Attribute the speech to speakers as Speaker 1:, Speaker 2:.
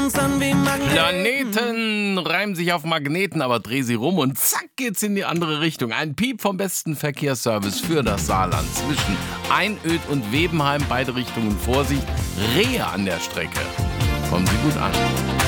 Speaker 1: uns an wie Magneten.
Speaker 2: Planeten reimen sich auf Magneten, aber dreh sie rum und zack geht's in die andere Richtung. Ein Piep vom besten Verkehrsservice für das Saarland zwischen Einöd und Webenheim. Beide Richtungen Vorsicht, Rehe an der Strecke. Kommen Sie gut an.